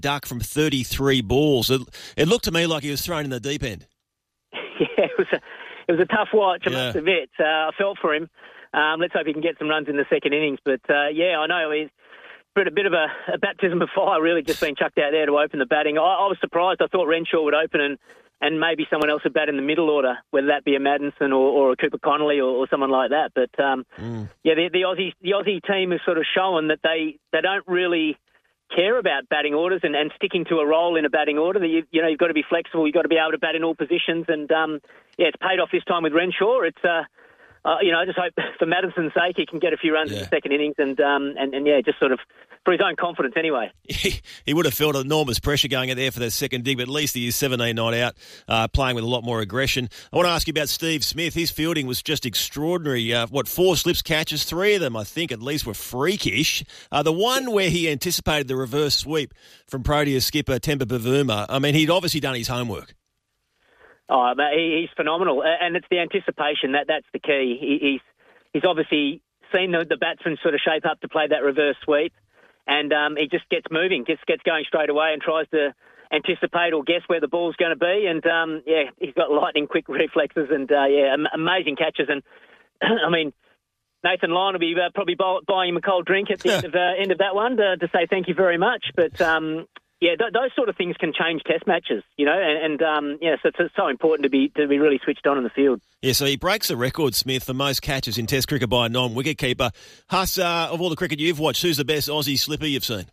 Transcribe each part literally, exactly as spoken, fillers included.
duck from thirty-three balls. It, it looked to me like he was thrown in the deep end. Yeah, it was a, it was a tough watch, I Yeah. must admit. Uh, I felt for him. Um, let's hope he can get some runs in the second innings. But, uh, yeah, I know he's a bit of a, a baptism of fire, really, just being chucked out there to open the batting. I, I was surprised. I thought Renshaw would open and, and maybe someone else would bat in the middle order, whether that be a Maddinson or, or a Cooper Connolly or, or someone like that. But, um, mm. yeah, the, the, Aussie, the Aussie team has sort of shown that they, they don't really care about batting orders and, and sticking to a role in a batting order. That you, you know, you've got to be flexible. You've got to be able to bat in all positions. And, um, yeah, it's paid off this time with Renshaw. It's, uh, uh, you know, I just hope for Madison's sake he can get a few runs yeah. in the second innings and, um, and, and, yeah, just sort of for his own confidence anyway. He, he would have felt enormous pressure going out there for that second dig, but at least he is seventeen not out, uh, playing with a lot more aggression. I want to ask you about Steve Smith. His fielding was just extraordinary. Uh, what, four slips catches? Three of them, I think, at least were freakish. Uh, the one where he anticipated the reverse sweep from Proteas skipper Temba Bavuma, I mean, he'd obviously done his homework. Oh, he, he's phenomenal, and it's the anticipation that that's the key. He, he's he's obviously seen the, the batsman sort of shape up to play that reverse sweep, and um, he just gets moving, just gets going straight away, and tries to anticipate or guess where the ball's going to be. And um, yeah, he's got lightning quick reflexes, and uh, yeah, am- amazing catches. And I mean, Nathan Lyon will be uh, probably buying him a cold drink at the end of uh, end of that one to, to say thank you very much. But um, yeah, th- those sort of things can change Test matches, you know, and, and um, yeah, so it's, it's so important to be to be really switched on in the field. Yeah, so he breaks the record, Smith, for most catches in Test cricket by a non-wicket-keeper. Huss, uh, of all the cricket you've watched, who's the best Aussie slipper you've seen?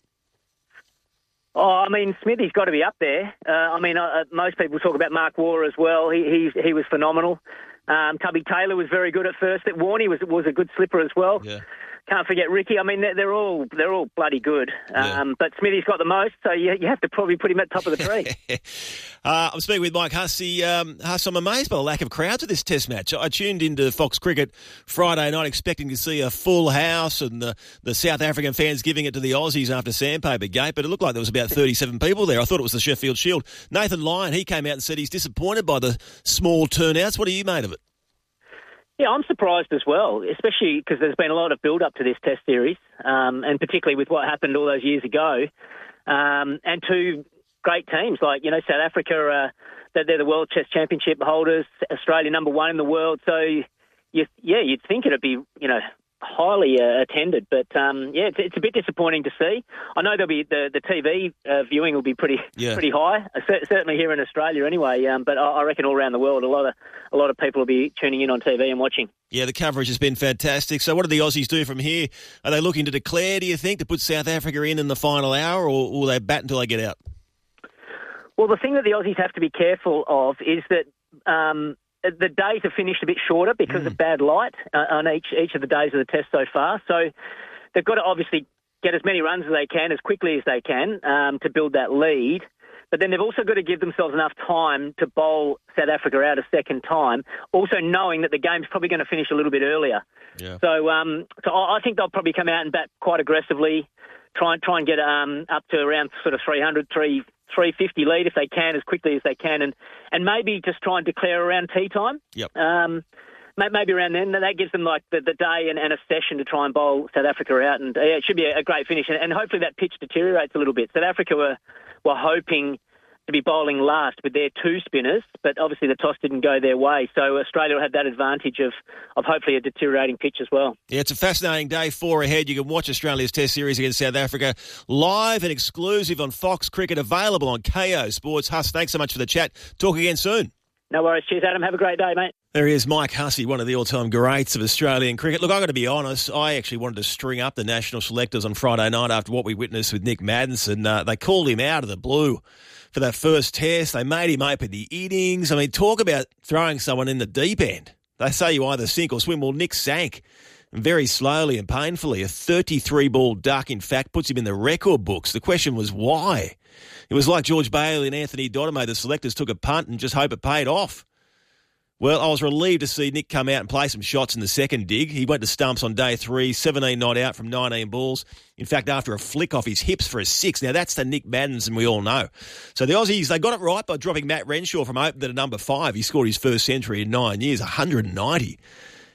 Oh, I mean, Smithy's got to be up there. Uh, I mean, uh, most people talk about Mark Waugh as well. He he, he was phenomenal. Um, Tubby Taylor was very good at first. Warney was was a good slipper as well. Yeah. Can't forget Ricky. I mean, they're, they're all they're all bloody good. Yeah. Um, but Smithy's got the most, so you, you have to probably put him at the top of the tree. uh, I'm speaking with Mike Hussey. Um, Huss, I'm amazed by the lack of crowds at this Test match. I tuned into Fox Cricket Friday night expecting to see a full house and the, the South African fans giving it to the Aussies after Sandpaper Gate, but it looked like there was about thirty-seven people there. I thought it was the Sheffield Shield. Nathan Lyon, he came out and said he's disappointed by the small turnouts. What are you made of it? Yeah, I'm surprised as well, especially because there's been a lot of build-up to this Test series, um, and particularly with what happened all those years ago. Um, and two great teams, like, you know, South Africa, uh, they're, they're the World Chess Championship holders, Australia number one in the world. So, you, yeah, you'd think it'd be, you know, highly uh, attended. But, um, yeah, it's, it's a bit disappointing to see. I know there'll be the, the T V uh, viewing will be pretty yeah. pretty high, uh, certainly here in Australia anyway. Um, but I, I reckon all around the world, a lot of a lot of people will be tuning in on T V and watching. Yeah, the coverage has been fantastic. So what do the Aussies do from here? Are they looking to declare, do you think, to put South Africa in in the final hour, or will they bat until they get out? Well, the thing that the Aussies have to be careful of is that um, the days have finished a bit shorter because mm. of bad light uh, on each each of the days of the Test so far. So they've got to obviously get as many runs as they can, as quickly as they can, um, to build that lead. But then they've also got to give themselves enough time to bowl South Africa out a second time, also knowing that the game's probably going to finish a little bit earlier. Yeah. So um, so I think they'll probably come out and bat quite aggressively, try and, try and get um, up to around sort of three hundred, three fifty lead if they can, as quickly as they can, and, and maybe just try and declare around tea time. Yep. Um, maybe around then. That gives them like the, the day and, and a session to try and bowl South Africa out, and yeah, it should be a, a great finish. And, and hopefully that pitch deteriorates a little bit. South Africa were, were hoping to be bowling last with their two spinners, but obviously the toss didn't go their way. So Australia will have that advantage of, of hopefully a deteriorating pitch as well. Yeah, it's a fascinating day, four ahead. You can watch Australia's Test Series against South Africa live and exclusive on Fox Cricket, available on K O Sports. Huss, thanks so much for the chat. Talk again soon. No worries. Cheers, Adam. Have a great day, mate. There he is, Mike Hussey, one of the all-time greats of Australian cricket. Look, I've got to be honest, I actually wanted to string up the national selectors on Friday night after what we witnessed with Nick Maddinson. Uh, they called him out of the blue for that first test. They made him open the innings. I mean, talk about throwing someone in the deep end. They say you either sink or swim. Well, Nick sank very slowly and painfully. A thirty-three ball duck, in fact, puts him in the record books. The question was why? It was like George Bailey and Anthony Dottermay. The selectors took a punt and just hope it paid off. Well, I was relieved to see Nick come out and play some shots in the second dig. He went to stumps on day three, seventeen not out from nineteen balls. In fact, after a flick off his hips for a six. Now, that's the Nick Maddinson we all know. So the Aussies, they got it right by dropping Matt Renshaw from open to number five. He scored his first century in nine years, one hundred ninety.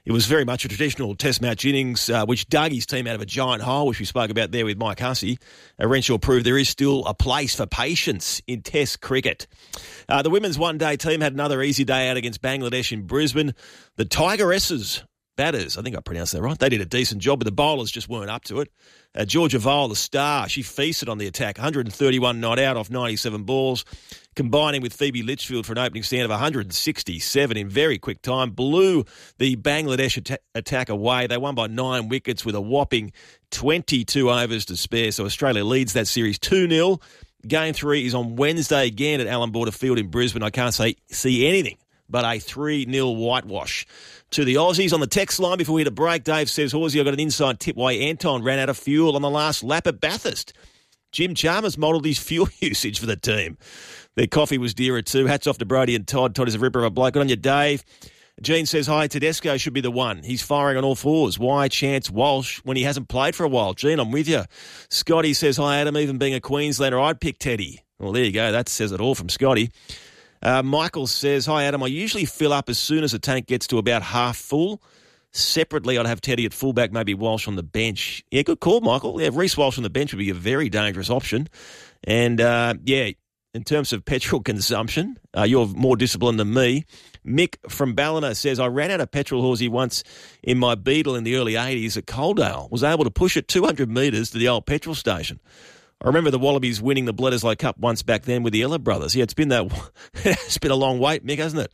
It was very much a traditional test match innings, uh, which dug his team out of a giant hole, which we spoke about there with Mike Hussey. Uh, Renshaw proved there is still a place for patience in test cricket. Uh, the women's one-day team had another easy day out against Bangladesh in Brisbane. The Tigeresses, batters, I think I pronounced that right, they did a decent job, but the bowlers just weren't up to it. Uh, Georgia Vole, the star, she feasted on the attack, one hundred thirty-one not out off ninety-seven balls, combining with Phoebe Litchfield for an opening stand of one hundred sixty-seven in very quick time, blew the Bangladesh atta- attack away. They won by nine wickets with a whopping twenty-two overs to spare, so Australia leads that series two nil. Game three is on Wednesday again at Allan Border Field in Brisbane. I can't say see anything but a three nil whitewash to the Aussies. On the text line before we hit a break, Dave says, Horsey, I got an inside tip why Anton ran out of fuel on the last lap at Bathurst. Jim Chalmers modelled his fuel usage for the team. Their coffee was dearer too. Hats off to Brody and Todd. Todd is a ripper of a bloke. Good on you, Dave. Gene says, hi, Tedesco should be the one. He's firing on all fours. Why Chance Walsh when he hasn't played for a while? Gene, I'm with you. Scotty says, hi, Adam. Even being a Queenslander, I'd pick Teddy. Well, there you go. That says it all from Scotty. Uh, Michael says, hi, Adam. I usually fill up as soon as the tank gets to about half full. Separately, I'd have Teddy at fullback, maybe Walsh on the bench. Yeah, good call, Michael. Yeah, Reece Walsh on the bench would be a very dangerous option. And, uh, yeah, in terms of petrol consumption, uh, you're more disciplined than me. Mick from Ballina says, I ran out of petrol, Horsey, once in my Beetle in the early eighties at Coaldale. Was able to push it two hundred metres to the old petrol station. I remember the Wallabies winning the Bledisloe Cup once back then with the Ella brothers. Yeah, it's been that. It's been a long wait, Mick, hasn't it?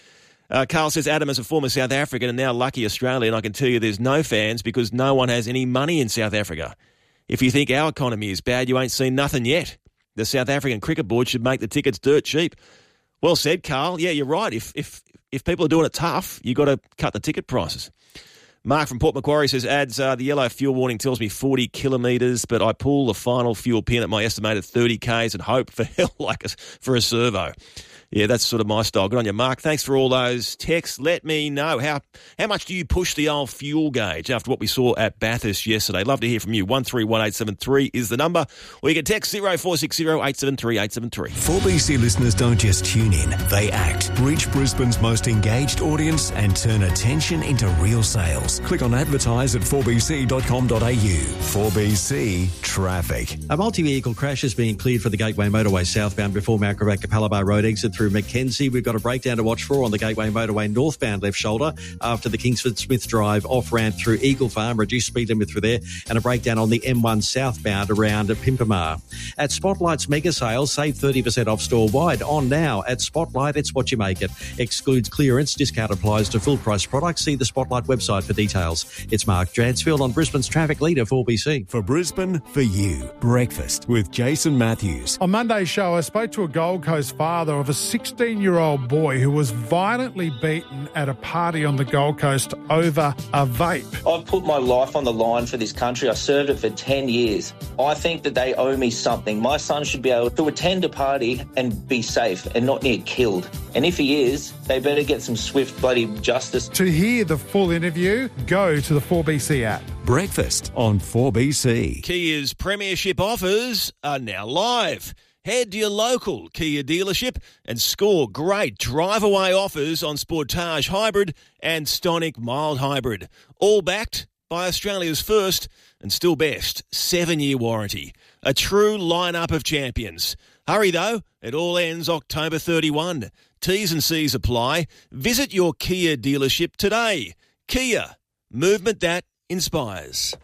Uh, Carl says, Adam, as a former South African and now lucky Australian, I can tell you there's no fans because no one has any money in South Africa. If you think our economy is bad, you ain't seen nothing yet. The South African Cricket Board should make the tickets dirt cheap. Well said, Carl. Yeah, you're right. If if if people are doing it tough, you've got to cut the ticket prices. Mark from Port Macquarie says, ads, uh, the yellow fuel warning tells me forty kilometres, but I pull the final fuel pin at my estimated thirty kays and hope for hell like a, for a servo. Yeah, that's sort of my style. Good on you, Mark. Thanks for all those texts. Let me know, how how much do you push the old fuel gauge after what we saw at Bathurst yesterday? Love to hear from you. one three one eight seven three is the number. Or you can text zero four six zero eight seven three eight seven three. four B C listeners don't just tune in, they act. Reach Brisbane's most engaged audience and turn attention into real sales. Click on advertise at four b c dot com dot a u. four B C Traffic. A multi-vehicle crash has been cleared for the Gateway Motorway southbound before Mount Gravatt Capalaba Road exit through Mackenzie. We've got a breakdown to watch for on the Gateway Motorway northbound left shoulder after the Kingsford Smith Drive off-ramp through Eagle Farm. Reduced speed limit through there, and a breakdown on the M one southbound around Pimpamar. At Spotlight's mega sale, save thirty percent off store-wide. On now at Spotlight, it's what you make it. Excludes clearance. Discount applies to full-price products. See the Spotlight website for details. It's Mark Dransfield on Brisbane's traffic leader, four B C. For Brisbane, for you. Breakfast with Jason Matthews. On Monday's show, I spoke to a Gold Coast father of a sixteen-year-old boy who was violently beaten at a party on the Gold Coast over a vape. I've put my life on the line for this country. I served it for ten years. I think that they owe me something. My son should be able to attend a party and be safe and not get killed. And if he is, they better get some swift bloody justice. To hear the full interview, go to the four B C app. Breakfast on four B C. Kia's premiership offers are now live. Head to your local Kia dealership and score great drive-away offers on Sportage Hybrid and Stonic Mild Hybrid. All backed by Australia's first and still best seven-year warranty. A true lineup of champions. Hurry though, it all ends October thirty-first. T's and C's apply. Visit your Kia dealership today. Kia, movement that inspires.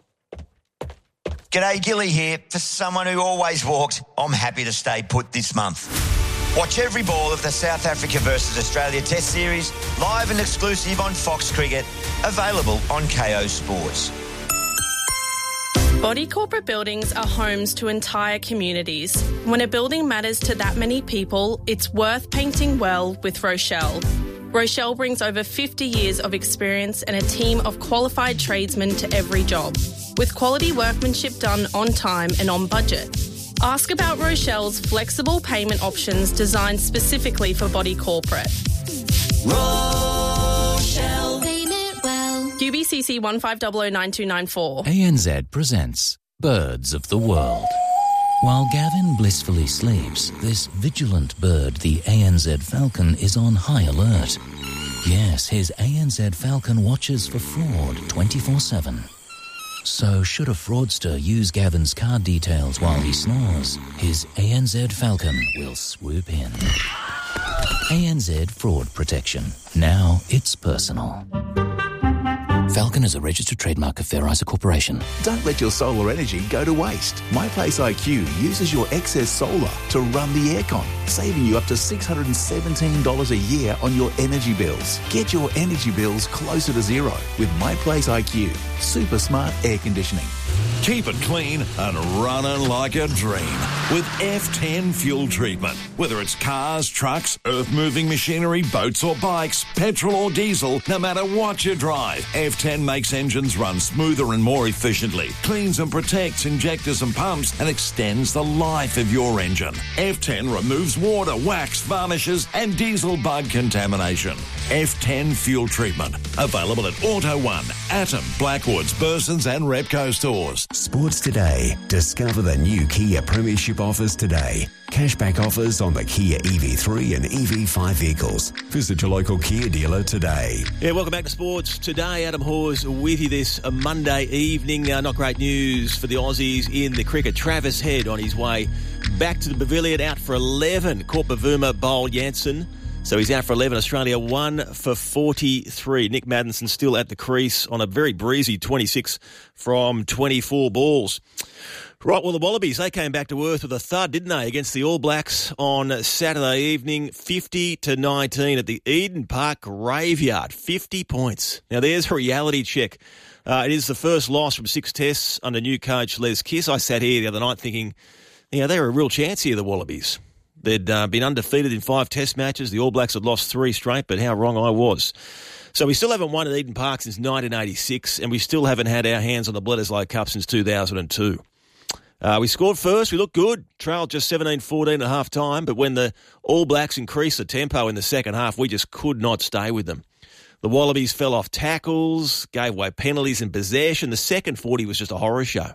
G'day, Gilly here. For someone who always walked, I'm happy to stay put this month. Watch every ball of the South Africa versus Australia Test Series, live and exclusive on Fox Cricket, available on K O Sports. Body corporate buildings are homes to entire communities. When a building matters to that many people, it's worth painting well with Rochelle. Rochelle brings over fifty years of experience and a team of qualified tradesmen to every job, with quality workmanship done on time and on budget. Ask about Rochelle's flexible payment options designed specifically for body corporate. Rochelle. Payment well. U B C C one five zero zero nine two nine four. A N Z presents Birds of the World. While Gavin blissfully sleeps, this vigilant bird, the A N Z falcon, is on high alert. Yes, his A N Z Falcon watches for fraud twenty-four seven. So should a fraudster use Gavin's card details while he snores, his A N Z Falcon will swoop in. A N Z Fraud Protection. Now it's personal. Falcon is a registered trademark of Fair Isa Corporation. Don't let your solar energy go to waste. MyPlace I Q uses your excess solar to run the aircon, saving you up to six hundred seventeen dollars a year on your energy bills. Get your energy bills closer to zero with MyPlace I Q. Super smart air conditioning. Keep it clean and running like a dream with F ten fuel treatment. Whether it's cars, trucks, earth-moving machinery, boats or bikes, petrol or diesel, no matter what you drive, F ten makes engines run smoother and more efficiently, cleans and protects injectors and pumps, and extends the life of your engine. F ten removes water, wax, varnishes, and diesel bug contamination. F ten fuel treatment. Available at Auto One, Atom, Blackwoods, Burson's and Repco stores. Sports Today. Discover the new Kia Premiership offers today. Cashback offers on the Kia E V three and E V five vehicles. Visit your local Kia dealer today. Yeah, welcome back to Sports Today. Adam Hawes with you this uh, Monday evening. Uh, not great news for the Aussies in the cricket. Travis Head on his way back to the pavilion, out for eleven. Caught Bavuma, bowled Jansen. So he's out for eleven. Australia one for forty-three. Nick Maddinson still at the crease on a very breezy twenty-six from twenty-four balls. Right, well, the Wallabies, they came back to earth with a thud, didn't they, against the All Blacks on Saturday evening, fifty to nineteen at the Eden Park Graveyard. fifty points. Now, there's a reality check. Uh, it is the first loss from six tests under new coach Les Kiss. I sat here the other night thinking, you know, they were a real chance here, the Wallabies. They'd uh, been undefeated in five test matches. The All Blacks had lost three straight, but how wrong I was. So we still haven't won at Eden Park since nineteen eighty-six, and we still haven't had our hands on the Bledisloe Cup since two thousand two. Uh, we scored first. We looked good. Trailed just seventeen fourteen at half time, but when the All Blacks increased the tempo in the second half, we just could not stay with them. The Wallabies fell off tackles, gave away penalties and possession. The second forty was just a horror show.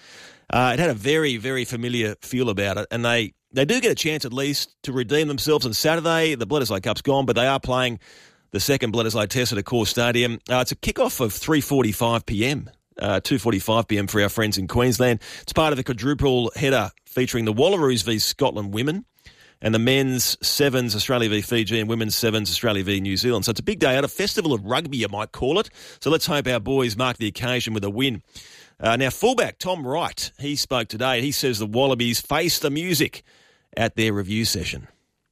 Uh, it had a very, very familiar feel about it, and they... They do get a chance at least to redeem themselves on Saturday. The Bledisloe Cup's gone, but they are playing the second Bledisloe Test at Accor Stadium. Uh, it's a kickoff of three forty-five p.m, uh, two forty-five p.m. for our friends in Queensland. It's part of a quadruple header featuring the Wallaroos v Scotland women and the men's sevens Australia v Fiji and women's sevens Australia v New Zealand. So it's a big day out, a festival of rugby, you might call it. So let's hope our boys mark the occasion with a win. Uh, now, fullback Tom Wright, he spoke today. He says the Wallabies face the music at their review session.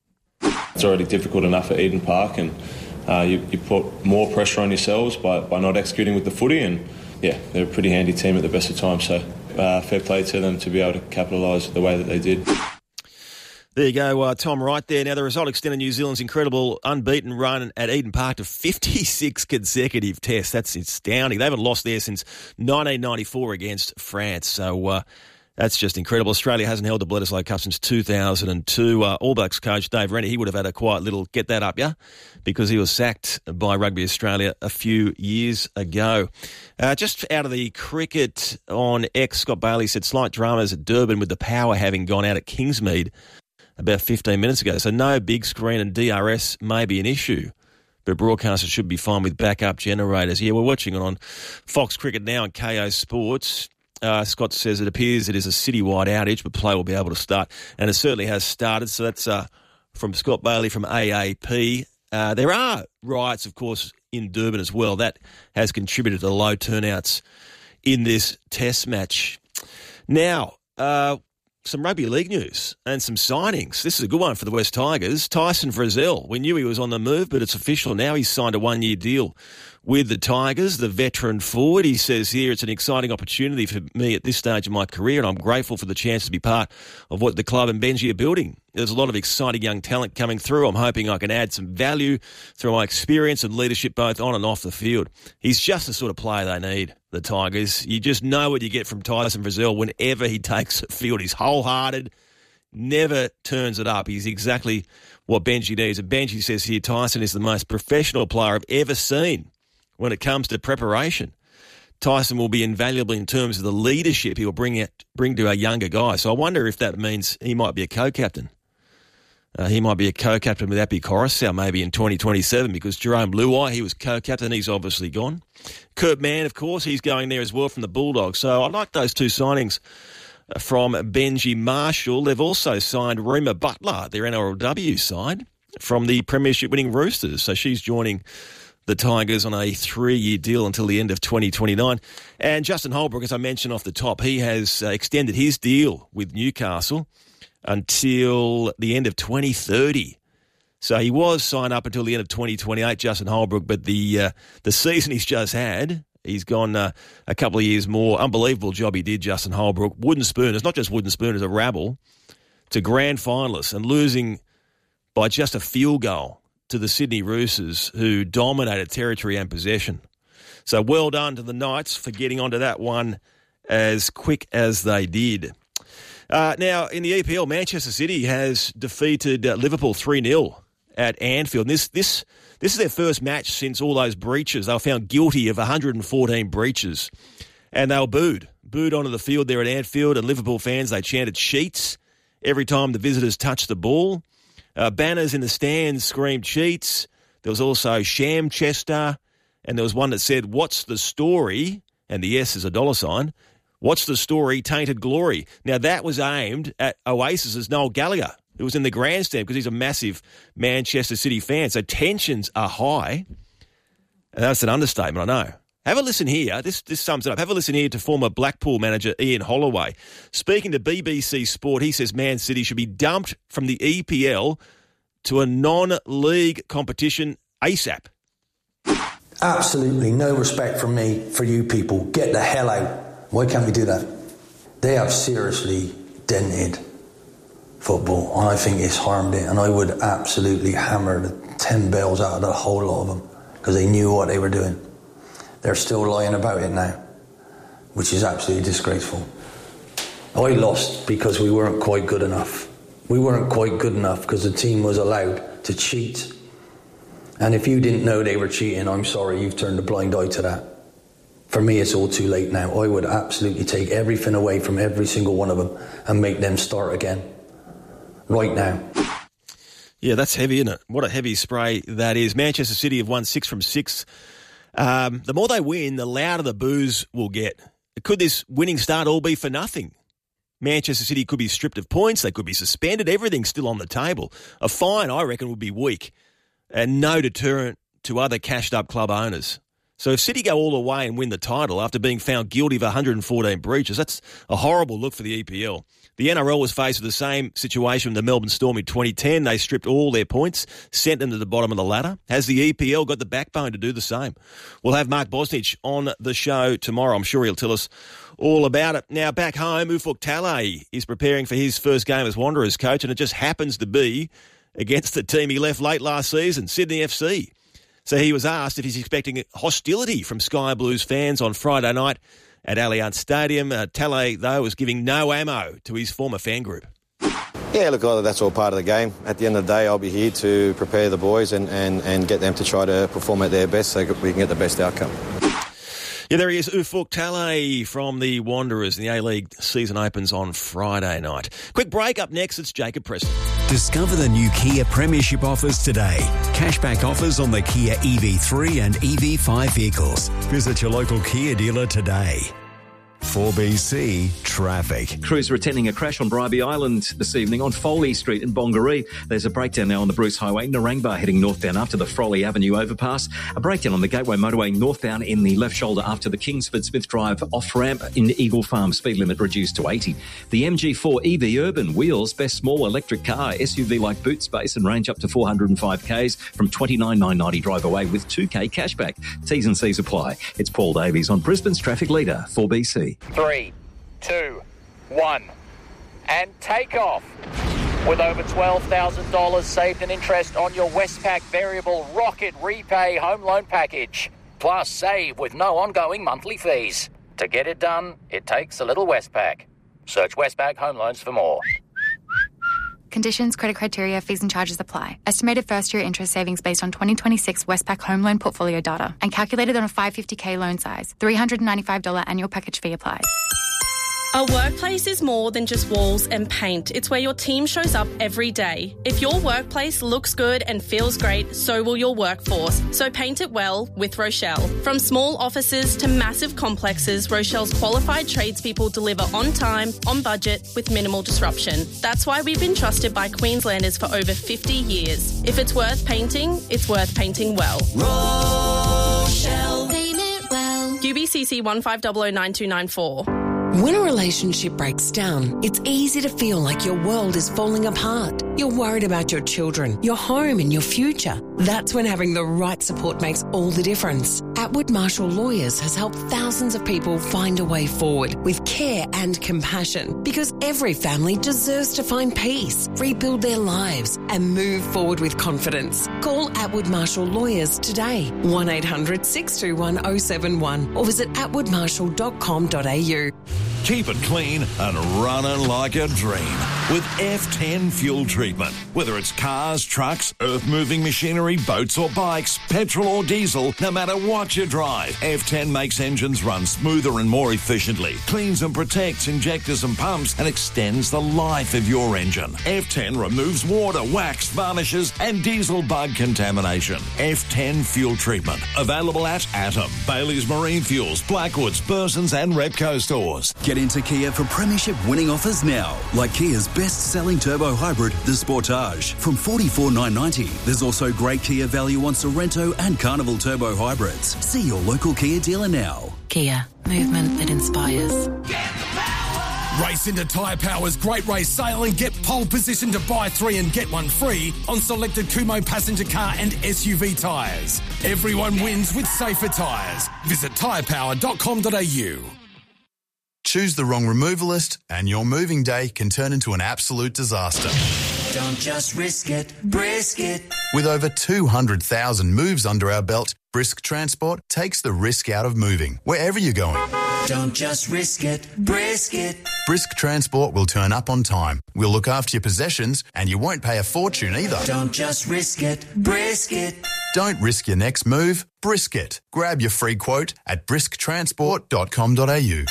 It's already difficult enough at Eden Park, and uh, you, you put more pressure on yourselves by, by not executing with the footy, and yeah, they're a pretty handy team at the best of times, so uh, fair play to them to be able to capitalise the way that they did. There you go, uh, Tom Wright there. Now, the result extended New Zealand's incredible unbeaten run at Eden Park to fifty-six consecutive tests. That's astounding. They haven't lost there since nineteen ninety-four against France. So uh, that's just incredible. Australia hasn't held the Bledisloe Cup since two thousand two. Uh, All Blacks coach Dave Rennie, he would have had a quiet little get that up, yeah, because he was sacked by Rugby Australia a few years ago. Uh, just out of the cricket on X, Scott Bailey said slight dramas at Durban with the power having gone out at Kingsmead about fifteen minutes ago. So no big screen and D R S may be an issue, but broadcasters should be fine with backup generators. Yeah, we're watching it on Fox Cricket now and K O Sports. Uh, Scott says it appears it is a citywide outage, but play will be able to start, and it certainly has started. So that's uh, from Scott Bailey from A A P. Uh, there are riots, of course, in Durban as well. That has contributed to the low turnouts in this test match. Now, uh, some rugby league news and some signings. This is a good one for the West Tigers. Tyson Frizzell, we knew he was on the move, but it's official now. He's signed a one-year deal with the Tigers, the veteran forward. He says here, it's an exciting opportunity for me at this stage of my career, and I'm grateful for the chance to be part of what the club and Benji are building. There's a lot of exciting young talent coming through. I'm hoping I can add some value through my experience and leadership both on and off the field. He's just the sort of player they need, the Tigers. You just know what you get from Tyson Frizzell whenever he takes the field. He's wholehearted, never turns it up. He's exactly what Benji needs. And Benji says here, Tyson is the most professional player I've ever seen when it comes to preparation. Tyson will be invaluable in terms of the leadership he will bring out, bring to our younger guys. So I wonder if that means he might be a co-captain. Uh, he might be a co-captain with Appy Coruscant maybe in twenty twenty-seven because Jerome Luai, he was co-captain, he's obviously gone. Kurt Mann, of course, he's going there as well from the Bulldogs. So I like those two signings from Benji Marshall. They've also signed Rima Butler, their N R L W side, from the premiership-winning Roosters. So she's joining the Tigers on a three-year deal until the end of twenty twenty-nine. And Justin Holbrook, as I mentioned off the top, he has uh, extended his deal with Newcastle until the end of twenty thirty. So he was signed up until the end of twenty twenty-eight, Justin Holbrook, but the uh, the season he's just had, he's gone uh, a couple of years more. Unbelievable job he did, Justin Holbrook. Wooden Spooners, not just Wooden Spooners, a rabble, to grand finalists and losing by just a field goal to the Sydney Roosters, who dominated territory and possession. So well done to the Knights for getting onto that one as quick as they did. Uh, now, in the E P L, Manchester City has defeated uh, Liverpool three nil at Anfield. And this, this, this is their first match since all those breaches. They were found guilty of one hundred fourteen breaches, and they were booed. Booed onto the field there at Anfield, and Liverpool fans, they chanted cheats every time the visitors touched the ball. Uh, banners in the stands screamed cheats. There was also Shamchester, and there was one that said, "What's the story?" And the S is a dollar sign. "What's the story? Tainted glory." Now, that was aimed at Oasis's Noel Gallagher, who was in the grandstand because he's a massive Manchester City fan. So tensions are high. And that's an understatement, I know. Have a listen here. This this sums it up. Have a listen here to former Blackpool manager Ian Holloway. Speaking to B B C Sport, he says Man City should be dumped from the E P L to a non-league competition ASAP. Absolutely no respect from me for you people. Get the hell out. Why can't we do that? They have seriously dented football, and I think it's harmed it, and I would absolutely hammer the ten bells out of the whole lot of them because they knew what they were doing. They're still lying about it now, which is absolutely disgraceful. I lost because we weren't quite good enough. We weren't quite good enough because the team was allowed to cheat. And if you didn't know they were cheating, I'm sorry, you've turned a blind eye to that. For me, it's all too late now. I would absolutely take everything away from every single one of them and make them start again. Right now. Yeah, that's heavy, isn't it? What a heavy spray that is. Manchester City have won six from six. Um, the more they win, the louder the boos will get. Could this winning start all be for nothing? Manchester City could be stripped of points. They could be suspended. Everything's still on the table. A fine, I reckon, would be weak and no deterrent to other cashed-up club owners. So if City go all the way and win the title after being found guilty of one hundred fourteen breaches, that's a horrible look for the E P L. The N R L was faced with the same situation with the Melbourne Storm in twenty ten. They stripped all their points, sent them to the bottom of the ladder. Has the E P L got the backbone to do the same? We'll have Mark Bosnich on the show tomorrow. I'm sure he'll tell us all about it. Now, back home, Ufuk Talay is preparing for his first game as Wanderers coach, and it just happens to be against the team he left late last season, Sydney F C. So he was asked if he's expecting hostility from Sky Blues fans on Friday night at Allianz Stadium. Uh, Talay, though, was giving no ammo to his former fan group. Yeah, look, that's all part of the game. At the end of the day, I'll be here to prepare the boys and, and, and get them to try to perform at their best so we can get the best outcome. Yeah, there he is, Ufuk Talay from the Wanderers. The A-League season opens on Friday night. Quick break. Up next, it's Jacob Preston. Discover the new Kia Premiership offers today. Cashback offers on the Kia E V three and E V five vehicles. Visit your local Kia dealer today. four B C Traffic. Crews are attending a crash on Bribie Island this evening on Foley Street in Bongaree. There's a breakdown now on the Bruce Highway, Narangba heading northbound after the Froley Avenue overpass. A breakdown on the Gateway Motorway northbound in the left shoulder after the Kingsford Smith Drive off-ramp in Eagle Farm. Speed limit reduced to eighty. The M G four E V Urban wheels, best small electric car, S U V-like boot space and range up to four hundred five kays from twenty-nine thousand nine hundred ninety drive away with two K cashback. T's and C's apply. It's Paul Davies on Brisbane's traffic leader, four B C. Three, two, one, and take off. With over twelve thousand dollars saved in interest on your Westpac Variable Rocket Repay Home Loan Package. Plus, save with no ongoing monthly fees. To get it done, it takes a little Westpac. Search Westpac Home Loans for more. Conditions, credit criteria, fees and charges apply. Estimated first-year interest savings based on twenty twenty-six Westpac home loan portfolio data and calculated on a five hundred fifty K loan size. three hundred ninety-five dollars annual package fee applies. A workplace is more than just walls and paint. It's where your team shows up every day. If your workplace looks good and feels great, so will your workforce. So paint it well with Rochelle. From small offices to massive complexes, Rochelle's qualified tradespeople deliver on time, on budget, with minimal disruption. That's why we've been trusted by Queenslanders for over fifty years. If it's worth painting, it's worth painting well. Rochelle. Paint it well. U B C C one five zero zero nine two nine four. When a relationship breaks down, it's easy to feel like your world is falling apart. You're worried about your children, your home and your future. That's when having the right support makes all the difference. Atwood Marshall Lawyers has helped thousands of people find a way forward with care and compassion, because every family deserves to find peace, rebuild their lives and move forward with confidence. Call Atwood Marshall Lawyers today, one eight hundred six two one oh seven one, or visit atwood marshall dot com dot a u. Keep it clean and running like a dream with F ten fuel treatment. Whether it's cars, trucks, earth-moving machinery, boats or bikes, petrol or diesel, no matter what you drive, F ten makes engines run smoother and more efficiently, cleans and protects injectors and pumps, and extends the life of your engine. F ten removes water, wax, varnishes and diesel bug contamination. F ten fuel treatment. Available at Atom, Bailey's Marine Fuels, Blackwoods, Burson's and Repco stores. Get into Kia for premiership winning offers now, like Kia's best-selling turbo hybrid, the Sportage, from forty-four thousand nine hundred ninety dollars. There's also great Kia value on Sorrento and Carnival turbo hybrids. See your local Kia dealer now. Kia, movement that inspires. Race into Tyre Power's Great Race Sale and get pole position to buy three and get one free on selected Kumho passenger car and S U V tyres. Everyone wins with safer tyres. Visit tyre power dot com dot a u. Choose the wrong removalist and your moving day can turn into an absolute disaster. Don't just risk it, brisk it. With over two hundred thousand moves under our belt, Brisk Transport takes the risk out of moving, wherever you're going. Don't just risk it, brisk it. Brisk Transport will turn up on time. We'll look after your possessions and you won't pay a fortune either. Don't just risk it, brisk it. Don't risk your next move, brisk it. Grab your free quote at brisk transport dot com dot a u.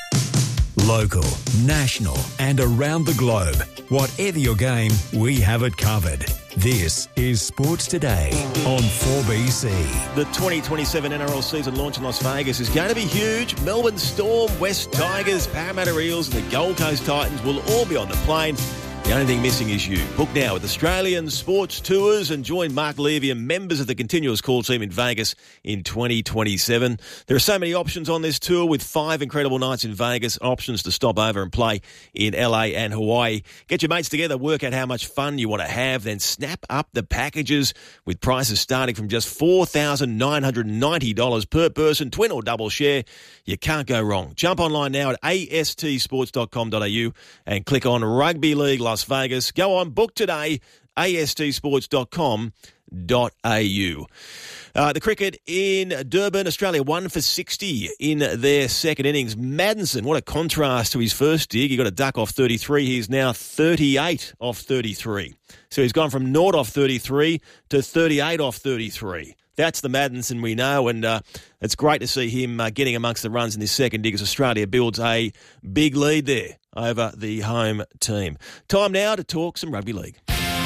Local, national and around the globe. Whatever your game, we have it covered. This is Sports Today on four B C. The twenty twenty-seven N R L season launch in Las Vegas is going to be huge. Melbourne Storm, West Tigers, Parramatta Eels and the Gold Coast Titans will all be on the plane. The only thing missing is you. Book now with Australian Sports Tours and join Mark Levy and members of the Continuous Call team in Vegas in twenty twenty-seven. There are so many options on this tour with five incredible nights in Vegas, options to stop over and play in L A and Hawaii. Get your mates together, work out how much fun you want to have, then snap up the packages with prices starting from just four thousand nine hundred ninety dollars per person, twin or double share. You can't go wrong. Jump online now at a s t sports dot com dot a u and click on Rugby League Las Vegas. Go on, book today, a s t sports dot com dot a u. Uh, the cricket in Durban, Australia, one for sixty in their second innings. Maddinson, what a contrast to his first dig. He got a duck off thirty-three. He's now thirty-eight off thirty-three. So he's gone from naught off thirty-three to thirty-eight off thirty-three. That's the Maddinson we know, and uh, it's great to see him uh, getting amongst the runs in this second dig as Australia builds a big lead there over the home team. Time now to talk some rugby league.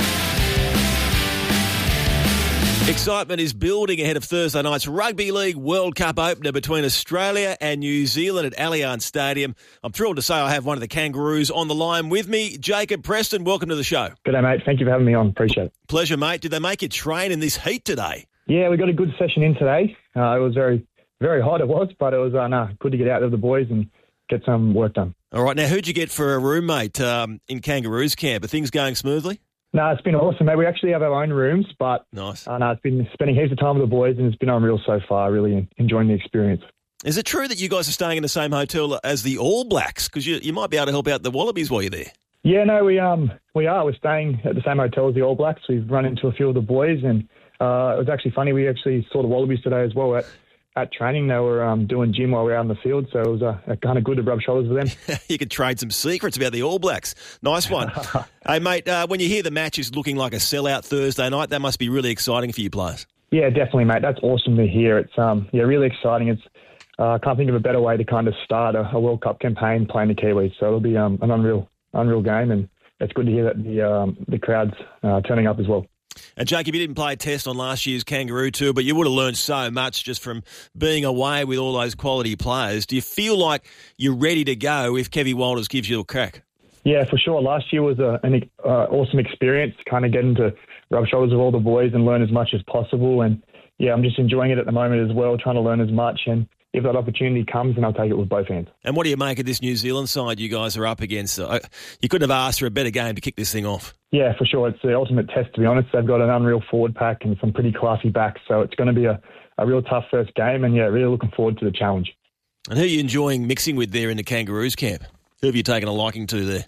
Excitement is building ahead of Thursday night's Rugby League World Cup opener between Australia and New Zealand at Allianz Stadium. I'm thrilled to say I have one of the Kangaroos on the line with me. Jacob Preston, welcome to the show. G'day, mate. Thank you for having me on. Appreciate it. Pleasure, mate. Did they make you train in this heat today? Yeah, we got a good session in today. Uh, it was very, very hot, it was, but it was uh, nah, good to get out with the boys and get some work done. All right. Now, who'd you get for a roommate um, in Kangaroos camp? Are things going smoothly? No, nah, it's been awesome, mate. We actually have our own rooms, but nice. Uh, no, it's been spending heaps of time with the boys, and it's been unreal so far. Really enjoying the experience. Is it true that you guys are staying in the same hotel as the All Blacks? Because you, you might be able to help out the Wallabies while you're there. Yeah, no, we um we are. We're staying at the same hotel as the All Blacks. We've run into a few of the boys, and uh, it was actually funny. We actually saw the Wallabies today as well at, at training. They were um, doing gym while we were out in the field, so it was uh, kind of good to rub shoulders with them. You could trade some secrets about the All Blacks. Nice one. Hey, mate, uh, when you hear the match is looking like a sellout Thursday night, that must be really exciting for you players. Yeah, definitely, mate. That's awesome to hear. It's um yeah, really exciting. It's uh, I can't think of a better way to kind of start a, a World Cup campaign playing the Kiwis. So it'll be um, an unreal, unreal game, and it's good to hear that the um, the crowd's uh, turning up as well. And Jacob, you didn't play a test on last year's Kangaroo Tour, but you would have learned so much just from being away with all those quality players. Do you feel like you're ready to go if Kevy Walters gives you a crack? Yeah, for sure. Last year was a, an uh, awesome experience, kind of getting to rub shoulders with all the boys and learn as much as possible. And, yeah, I'm just enjoying it at the moment as well, trying to learn as much. And if that opportunity comes, then I'll take it with both hands. And what do you make of this New Zealand side you guys are up against? Uh, you couldn't have asked for a better game to kick this thing off. Yeah, for sure. It's the ultimate test, to be honest. They've got an unreal forward pack and some pretty classy backs, so it's going to be a, a real tough first game, and, yeah, really looking forward to the challenge. And who are you enjoying mixing with there in the Kangaroos camp? Who have you taken a liking to there?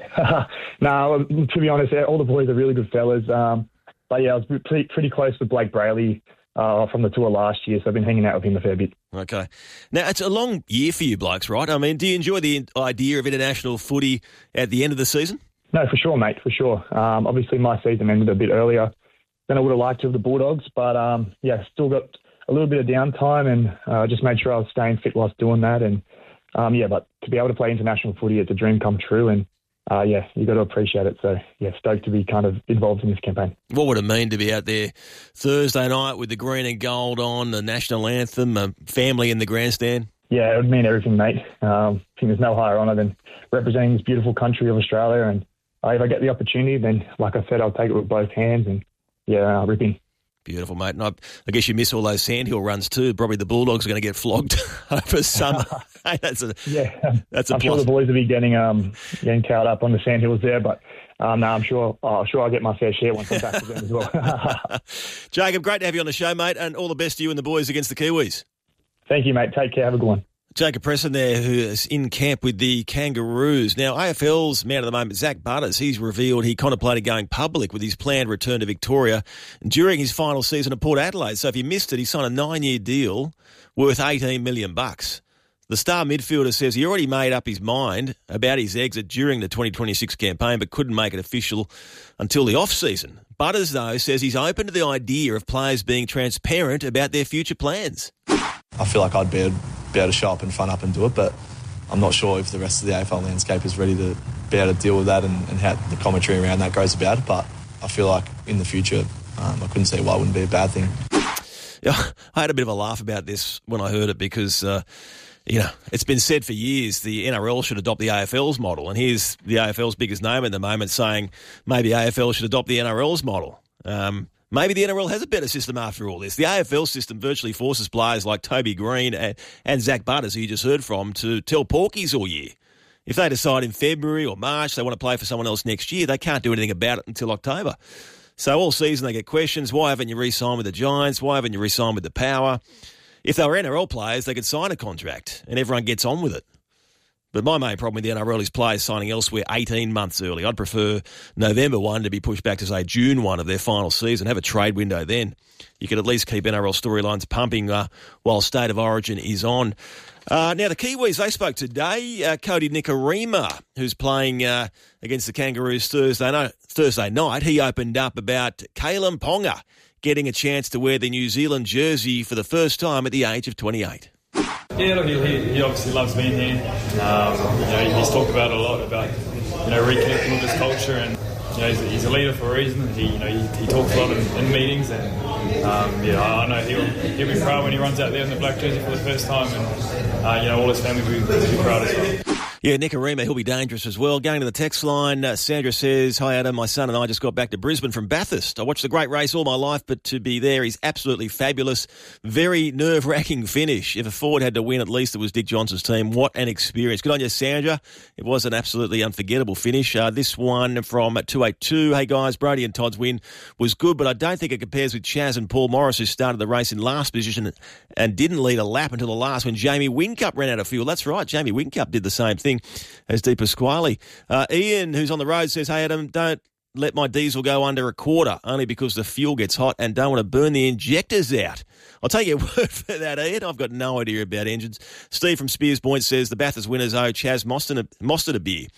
no, to be honest, all the boys are really good fellas. Um, but, yeah, I was pretty, pretty close with Blake Brayley uh, from the tour last year, so I've been hanging out with him a fair bit. Okay. Now, it's a long year for you blokes, right? I mean, do you enjoy the idea of international footy at the end of the season? No, for sure, mate, for sure. Um, obviously, my season ended a bit earlier than I would have liked to with the Bulldogs, but, um, yeah, still got a little bit of downtime and uh, just made sure I was staying fit whilst doing that. And, um, yeah, but to be able to play international footy, it's a dream come true, and, uh, yeah, you got to appreciate it. So, yeah, stoked to be kind of involved in this campaign. What would it mean to be out there Thursday night with the green and gold on, the national anthem, a family in the grandstand? Yeah, it would mean everything, mate. Um, I think there's no higher honour than representing this beautiful country of Australia, and uh, if I get the opportunity, then, like I said, I'll take it with both hands, and, yeah, uh, ripping. Beautiful, mate. And I, I guess you miss all those sandhill runs too. Probably the Bulldogs are going to get flogged over summer. Hey, that's a, yeah, that's a I'm plus. sure the boys will be getting um, getting towed up on the sandhills there, but um, no, I'm sure oh, sure I'll get my fair share once I'm back with them as well. Jacob, great to have you on the show, mate, and all the best to you and the boys against the Kiwis. Thank you, mate. Take care. Have a good one. Jacob Preston there, who is in camp with the Kangaroos. Now, A F L's man of the moment, Zach Butters, he's revealed he contemplated going public with his planned return to Victoria during his final season at Port Adelaide. So if you missed it, he signed a nine-year deal worth eighteen million bucks. The star midfielder says he already made up his mind about his exit during the twenty twenty-six campaign but couldn't make it official until the off-season. Butters, though, says he's open to the idea of players being transparent about their future plans. I feel like I'd be able, be able to show up and front up and do it, but I'm not sure if the rest of the A F L landscape is ready to be able to deal with that and, and how the commentary around that goes about it. But I feel like in the future, um, I couldn't see why it wouldn't be a bad thing. Yeah, I had a bit of a laugh about this when I heard it because, uh, you know, it's been said for years the N R L should adopt the A F L's model. And here's the A F L's biggest name at the moment saying maybe A F L should adopt the N R L's model. Um Maybe the N R L has a better system after all this. The A F L system virtually forces players like Toby Green and, and Zach Butters, who you just heard from, to tell porkies all year. If they decide in February or March they want to play for someone else next year, they can't do anything about it until October. So all season they get questions, why haven't you re-signed with the Giants? Why haven't you re-signed with the Power? If they were N R L players, they could sign a contract and everyone gets on with it. But my main problem with the N R L is players signing elsewhere eighteen months early. I'd prefer November first to be pushed back to, say, June first of their final season. Have a trade window then. You could at least keep N R L storylines pumping uh, while State of Origin is on. Uh, now, the Kiwis, they spoke today. Uh, Cody Nikorima, who's playing uh, against the Kangaroos Thursday night, Thursday night, he opened up about Kalyn Ponga getting a chance to wear the New Zealand jersey for the first time at the age of twenty-eight. Yeah, look, he, he obviously loves being here. Um, you know, he's talked about it a lot about you know reconnecting with his culture, and you know he's, he's a leader for a reason. He you know he, he talks a lot in, in meetings, and um, yeah, I know he'll he'll be proud when he runs out there in the black jersey for the first time, and uh, you know all his family will be, be proud as well. Yeah, Nikorima, he'll be dangerous as well. Going to the text line, uh, Sandra says, hi Adam, my son and I just got back to Brisbane from Bathurst. I watched the great race all my life, but to be there is absolutely fabulous. Very nerve-wracking finish. If a forward had to win, at least it was Dick Johnson's team. What an experience. Good on you, Sandra. It was an absolutely unforgettable finish. Uh, this one from two eighty-two. Hey guys, Brody and Todd's win was good, but I don't think it compares with Chaz and Paul Morris, who started the race in last position and didn't lead a lap until the last when Jamie Whincup ran out of fuel. That's right, Jamie Whincup did the same thing as Di Pasquale. Uh, Ian, who's on the road, says, hey, Adam, don't let my diesel go under a quarter, only because the fuel gets hot and don't want to burn the injectors out. I'll take your word for that, Ian. I've got no idea about engines. Steve from Spears Point says, the Bathurst winners owe Chaz Mostert a, Mostert a beer.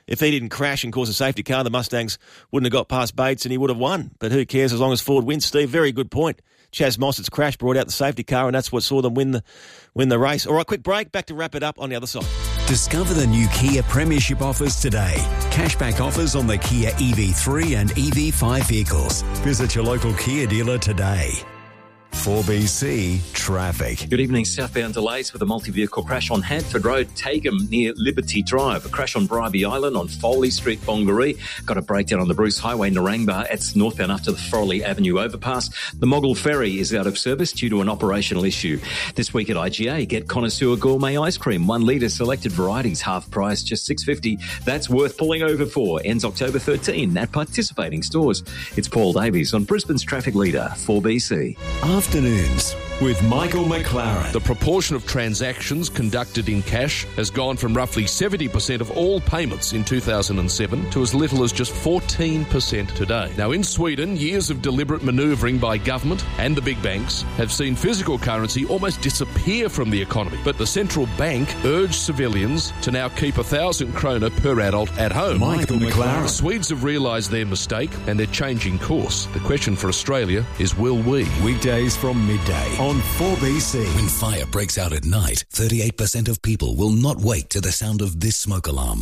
if he didn't crash and cause a safety car, the Mustangs wouldn't have got past Bates and he would have won. But who cares as long as Ford wins, Steve? Very good point. Chaz Mossett's crash brought out the safety car, and that's what saw them win the win the race. All right, quick break. Back to wrap it up on the other side. Discover the new Kia Premiership offers today. Cashback offers on the Kia E V three and E V five vehicles. Visit your local Kia dealer today. four B C Traffic. Good evening. Southbound delays with a multi-vehicle crash on Hadford Road, Tagum near Liberty Drive. A crash on Bribie Island on Foley Street, Bongaree. Got a breakdown on the Bruce Highway, Narangba. It's northbound after the Froley Avenue overpass. The Moggle Ferry is out of service due to an operational issue. This week at I G A, get Connoisseur Gourmet Ice Cream. One litre selected varieties, half price, just six dollars fifty. That's worth pulling over for. Ends October thirteenth at participating stores. It's Paul Davies on Brisbane's Traffic Leader, four B C. Afternoons with Michael McLaren. The proportion of transactions conducted in cash has gone from roughly seventy percent of all payments in two thousand seven to as little as just fourteen percent today. Now, in Sweden, years of deliberate manoeuvring by government and the big banks have seen physical currency almost disappear from the economy. But the central bank urged civilians to now keep a thousand krona per adult at home. Michael McLaren. The Swedes have realised their mistake and they're changing course. The question for Australia is, will we? Weekdays from midday on four B C. When fire breaks out at night, thirty-eight percent of people will not wake to the sound of this smoke alarm.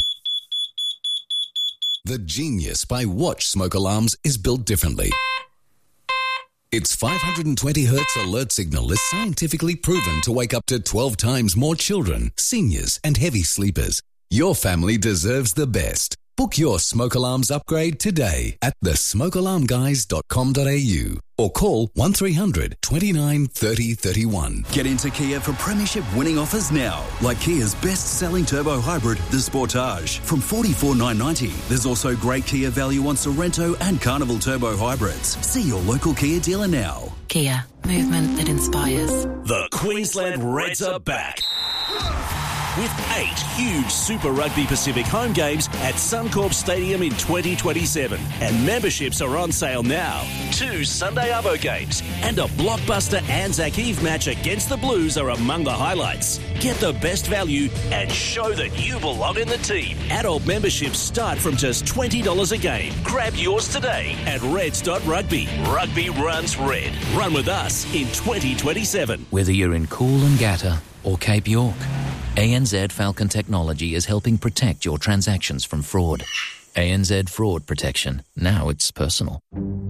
The Genius by Watch smoke alarms is built differently. Its five hundred twenty hertz alert signal is scientifically proven to wake up to twelve times more children, seniors, and heavy sleepers. Your family deserves the best. Book your smoke alarms upgrade today at the smoke alarm guys dot com dot a u or call one three hundred twenty-nine thirty thirty-one. Get into Kia for premiership winning offers now, like Kia's best-selling turbo hybrid, the Sportage, from forty-four thousand nine hundred ninety dollars. There's also great Kia value on Sorrento and Carnival turbo hybrids. See your local Kia dealer now. Kia, movement that inspires. The Queensland Reds are back with eight huge Super Rugby Pacific home games at Suncorp Stadium in twenty twenty-seven. And memberships are on sale now. Two Sunday Arvo games and a blockbuster Anzac Eve match against the Blues are among the highlights. Get the best value and show that you belong in the team. Adult memberships start from just twenty dollars a game. Grab yours today at reds dot rugby. Rugby runs red. Run with us in twenty twenty-seven. Whether you're in Coolangatta or Cape York, A N Z Falcon Technology is helping protect your transactions from fraud. A N Z Fraud Protection. Now it's personal.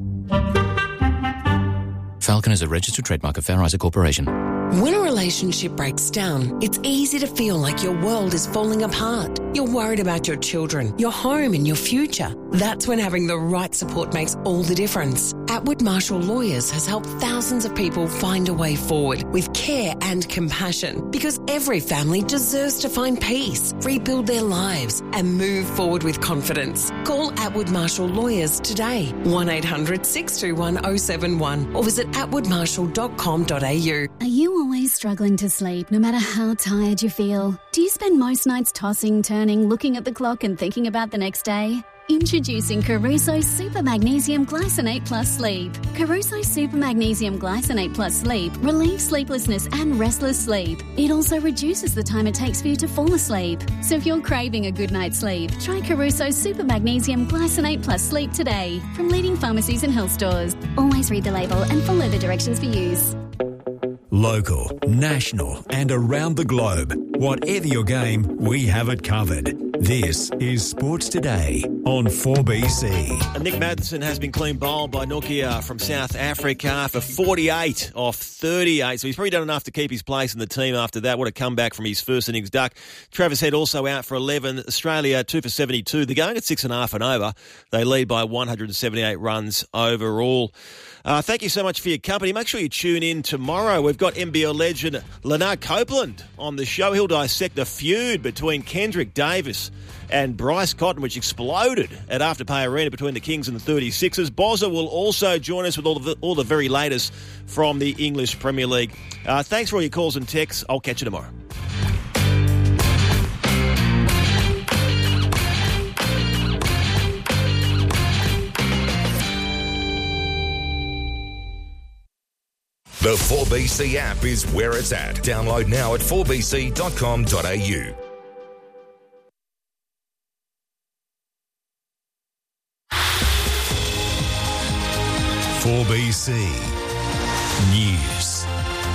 Falcon is a registered trademark of Fair Isaac Corporation. When a relationship breaks down, it's easy to feel like your world is falling apart. You're worried about your children, your home and your future. That's when having the right support makes all the difference. Atwood Marshall Lawyers has helped thousands of people find a way forward with care and compassion, because every family deserves to find peace, rebuild their lives and move forward with confidence. Call Atwood Marshall Lawyers today, one eight hundred six two one oh seven one, or visit atwood marshall dot com dot a u. Are you always struggling to sleep, no matter how tired you feel? Do you spend most nights tossing, turning, looking at the clock and thinking about the next day? Introducing Caruso Super Magnesium Glycinate Plus Sleep. Caruso Super Magnesium Glycinate Plus Sleep relieves sleeplessness and restless sleep. It also reduces the time it takes for you to fall asleep. So if you're craving a good night's sleep, try Caruso Super Magnesium Glycinate Plus Sleep today from leading pharmacies and health stores. Always read the label and follow the directions for use. Local, national, and around the globe. Whatever your game, we have it covered. This is Sports Today on four B C. And Nick Maddinson has been clean bowled by Nokia from South Africa for forty-eight off thirty-eight. So he's probably done enough to keep his place in the team after that. What a comeback from his first innings duck. Travis Head also out for eleven. Australia two for seventy-two. They're going at six and a half and over. They lead by one hundred seventy-eight runs overall. Uh, thank you so much for your company. Make sure you tune in tomorrow. We've got N B L legend Leonard Copeland on the show. He'll dissect the feud between Kendrick Davis and Bryce Cotton, which exploded at Afterpay Arena between the Kings and the thirty-sixers. Bozza will also join us with all the, all the very latest from the English Premier League. Uh, thanks for all your calls and texts. I'll catch you tomorrow. The four B C app is where it's at. Download now at four b c dot com dot a u. four B C News.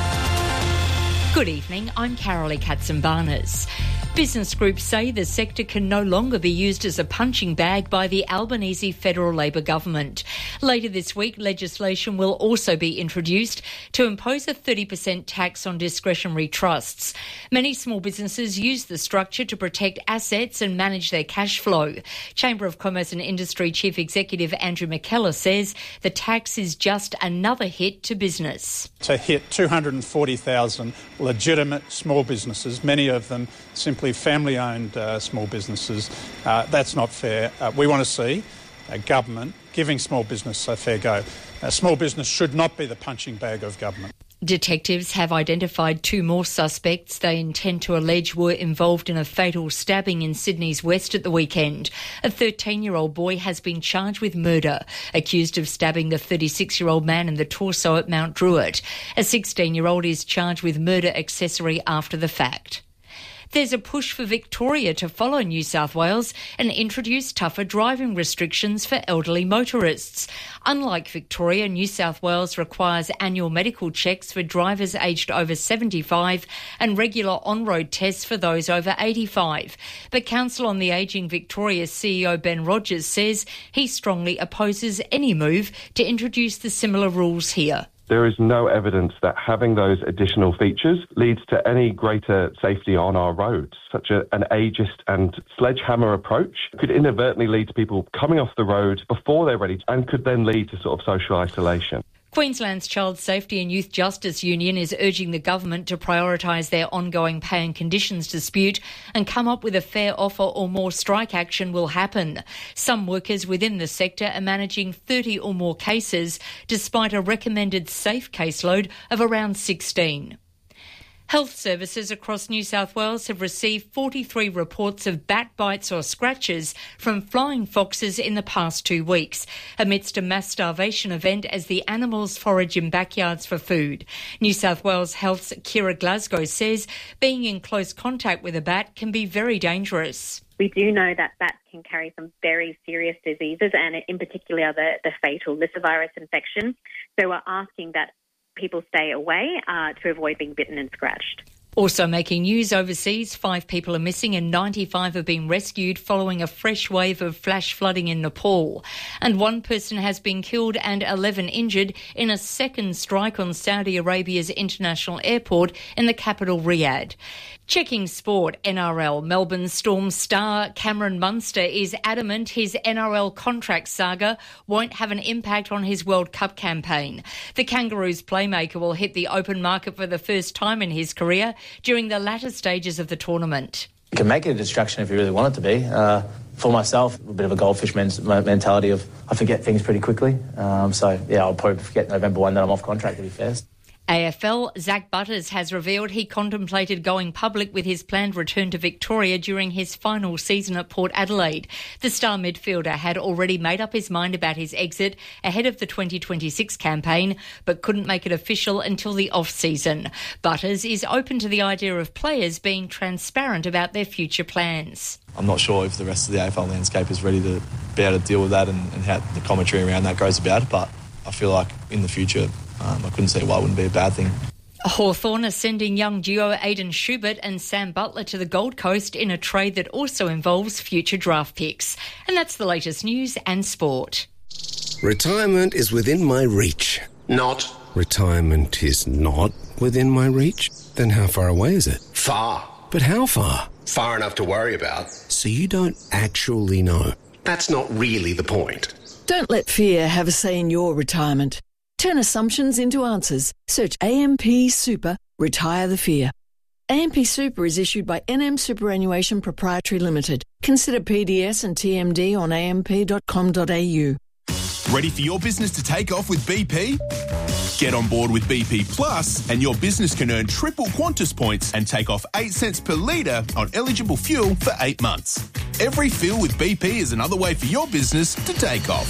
Good evening, I'm Carolee Katzenbarnes. Business groups say the sector can no longer be used as a punching bag by the Albanese federal Labor government. Later this week, legislation will also be introduced to impose a thirty percent tax on discretionary trusts. Many small businesses use the structure to protect assets and manage their cash flow. Chamber of Commerce and Industry Chief Executive Andrew McKellar says the tax is just another hit to business. To hit two hundred forty thousand legitimate small businesses, many of them simply family-owned uh, small businesses, uh, that's not fair. Uh, we want to see a government giving small business a fair go. Uh, small business should not be the punching bag of government. Detectives have identified two more suspects they intend to allege were involved in a fatal stabbing in Sydney's West at the weekend. A thirteen-year-old boy has been charged with murder, accused of stabbing the thirty-six-year-old man in the torso at Mount Druitt. A sixteen-year-old is charged with murder accessory after the fact. There's a push for Victoria to follow New South Wales and introduce tougher driving restrictions for elderly motorists. Unlike Victoria, New South Wales requires annual medical checks for drivers aged over seventy-five and regular on-road tests for those over eighty-five. But Council on the Ageing Victoria C E O Ben Rogers says he strongly opposes any move to introduce the similar rules here. There is no evidence that having those additional features leads to any greater safety on our roads. Such a, an ageist and sledgehammer approach could inadvertently lead to people coming off the road before they're ready and could then lead to sort of social isolation. Queensland's Child Safety and Youth Justice Union is urging the government to prioritise their ongoing pay and conditions dispute and come up with a fair offer or more strike action will happen. Some workers within the sector are managing thirty or more cases despite a recommended safe caseload of around sixteen. Health services across New South Wales have received forty-three reports of bat bites or scratches from flying foxes in the past two weeks, amidst a mass starvation event as the animals forage in backyards for food. New South Wales Health's Kira Glasgow says being in close contact with a bat can be very dangerous. We do know that bats can carry some very serious diseases, and in particular the, the fatal lyssavirus infection. So we're asking that people stay away uh, to avoid being bitten and scratched. Also making news overseas, five people are missing and ninety-five have been rescued following a fresh wave of flash flooding in Nepal. And one person has been killed and eleven injured in a second strike on Saudi Arabia's international airport in the capital Riyadh. Checking sport, N R L. Melbourne Storm star Cameron Munster is adamant his N R L contract saga won't have an impact on his World Cup campaign. The Kangaroos playmaker will hit the open market for the first time in his career during the latter stages of the tournament. You can make it a distraction if you really want it to be. Uh, for myself, a bit of a goldfish men- mentality of I forget things pretty quickly. Um, so, yeah, I'll probably forget November first that I'm off contract, to be fair. A F L, Zach Butters has revealed he contemplated going public with his planned return to Victoria during his final season at Port Adelaide. The star midfielder had already made up his mind about his exit ahead of the twenty twenty-six campaign, but couldn't make it official until the off-season. Butters is open to the idea of players being transparent about their future plans. I'm not sure if the rest of the A F L landscape is ready to be able to deal with that and, and how the commentary around that goes about it, but I feel like in the future, Um, I couldn't see why it wouldn't be a bad thing. Hawthorn are sending young duo Aidan Schubert and Sam Butler to the Gold Coast in a trade that also involves future draft picks. And that's the latest news and sport. Retirement is within my reach. Not. Retirement is not within my reach? Then how far away is it? Far. But how far? Far enough to worry about. So you don't actually know? That's not really the point. Don't let fear have a say in your retirement. Turn assumptions into answers. Search A M P Super, retire the fear. A M P Super is issued by N M Superannuation Proprietary Limited. Consider P D S and T M D on a m p dot com dot a u. Ready for your business to take off with B P? Get on board with B P Plus and your business can earn triple Qantas points and take off eight cents per litre on eligible fuel for eight months. Every fill with B P is another way for your business to take off.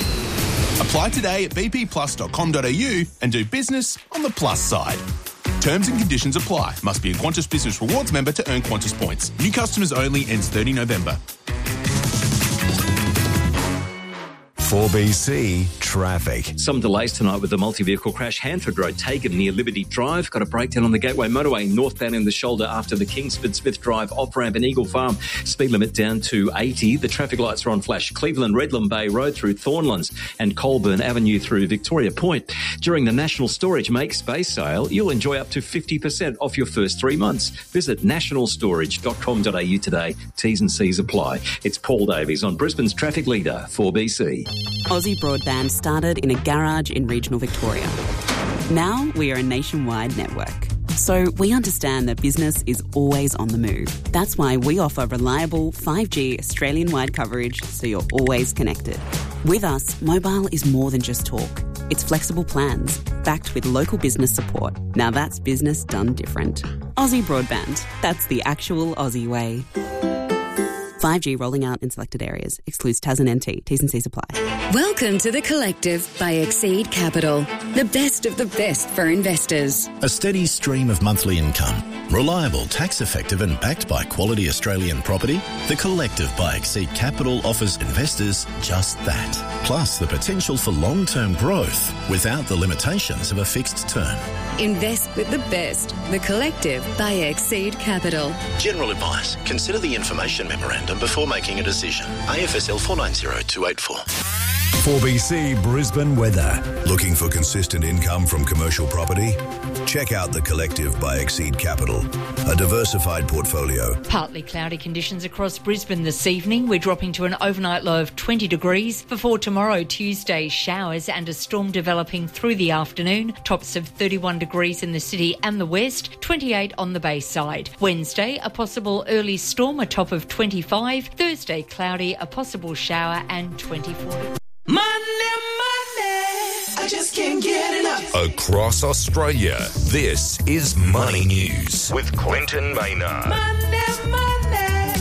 Apply today at b p plus dot com dot a u and do business on the plus side. Terms and conditions apply. Must be a Qantas Business Rewards member to earn Qantas points. New customers only, ends thirtieth of November. four B C Traffic. Some delays tonight with the multi-vehicle crash. Hanford Road taken near Liberty Drive. Got a breakdown on the Gateway Motorway northbound in the shoulder after the Kingsford Smith Drive off-ramp in Eagle Farm. Speed limit down to eighty. The traffic lights are on flash. Cleveland Redland Bay Road through Thornlands and Colburn Avenue through Victoria Point. During the National Storage Make Space sale, you'll enjoy up to fifty percent off your first three months. Visit national storage dot com dot a u today. T's and C's apply. It's Paul Davies on Brisbane's Traffic Leader, four B C. Aussie Broadband started in a garage in regional Victoria. Now we are a nationwide network. So we understand that business is always on the move. That's why we offer reliable five G Australian-wide coverage so you're always connected. With us, mobile is more than just talk. It's flexible plans, backed with local business support. Now that's business done different. Aussie Broadband. That's the actual Aussie way. five G rolling out in selected areas. Excludes Tasman N T. T's and C's apply. Welcome to The Collective by Exceed Capital. The best of the best for investors. A steady stream of monthly income. Reliable, tax-effective and backed by quality Australian property. The Collective by Exceed Capital offers investors just that. Plus the potential for long-term growth without the limitations of a fixed term. Invest with the best. The Collective by Exceed Capital. General advice. Consider the information memorandum before making a decision. A F S L four nine zero two eight four. four B C Brisbane weather. Looking for consistent income from commercial property? Check out The Collective by Exceed Capital, a diversified portfolio. Partly cloudy conditions across Brisbane this evening. We're dropping to an overnight low of twenty degrees. Before tomorrow, Tuesday, showers and a storm developing through the afternoon. Tops of thirty-one degrees in the city and the west, twenty-eight on the Bayside. Wednesday, a possible early storm, a top of twenty-five. Thursday, cloudy, a possible shower and twenty-four. Money, money, I just can't get enough. Across Australia, this is Money News with Quentin Maynard. Money, money.